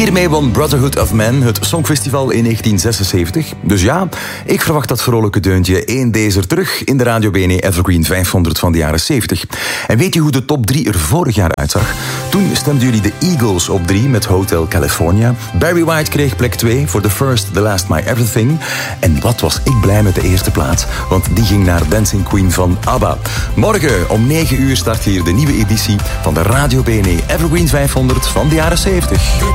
Hiermee won Brotherhood of Man het Songfestival in 1976. Dus ja, ik verwacht dat vrolijke deuntje één deze terug in de Radio BNE Evergreen 500 van de jaren 70. En weet je hoe de top 3 er vorig jaar uitzag? Toen stemden jullie de Eagles op 3 met Hotel California. Barry White kreeg plek 2 voor The First, The Last, My Everything. En wat was ik blij met de eerste plaats, want die ging naar Dancing Queen van ABBA. Morgen om 9 uur start hier de nieuwe editie van de Radio BNE Evergreen 500 van de jaren 70.